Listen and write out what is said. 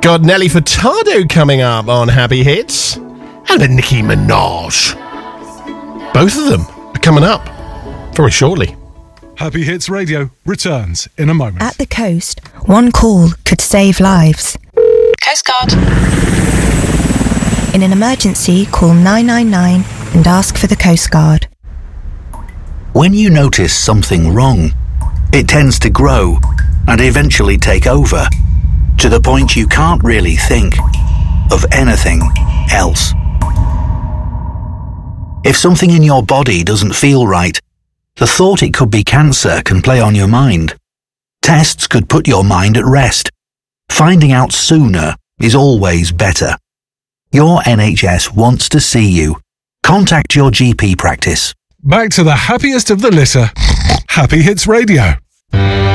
Got Nelly Furtado coming up on Happy Hits. And a Nicki Minaj. Both of them are coming up very shortly. Happy Hits Radio returns in a moment. At the coast, one call could save lives. Coast Guard. In an emergency, call 999 and ask for the Coast Guard. When you notice something wrong, it tends to grow and eventually take over, to the point you can't really think of anything else. If something in your body doesn't feel right, the thought it could be cancer can play on your mind. Tests could put your mind at rest. Finding out sooner is always better. Your NHS wants to see you. Contact your GP practice. Back to the happiest of the litter. Happy Hits Radio.